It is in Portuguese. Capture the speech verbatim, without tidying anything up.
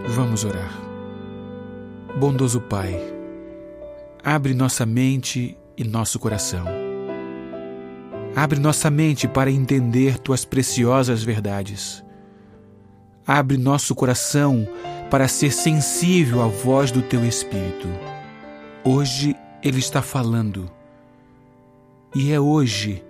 Vamos orar. Bondoso Pai, abre nossa mente e nosso coração. Abre nossa mente para entender Tuas preciosas verdades. Abre nosso coração para ser sensível à voz do Teu Espírito. Hoje Ele está falando. E é hoje